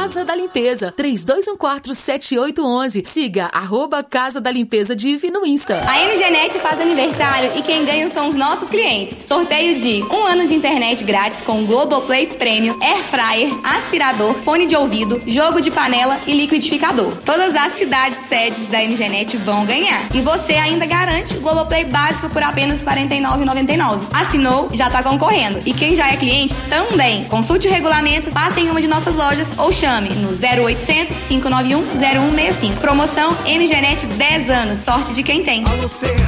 Casa da Limpeza, 32147811. Siga @Casa da Limpeza Div no Insta. A MGNet faz aniversário e quem ganha são os nossos clientes. Sorteio de 1 ano de internet grátis com Globoplay Premium, Air Fryer, aspirador, fone de ouvido, jogo de panela e liquidificador. Todas as cidades sedes da MGNet vão ganhar. E você ainda garante o Globoplay básico por apenas R$ 49,99. Assinou, já está concorrendo. E quem já é cliente também. Consulte o regulamento, passe em uma de nossas lojas ou chame no 0800 591 0165. Promoção MGNet 10 anos. Sorte de quem tem.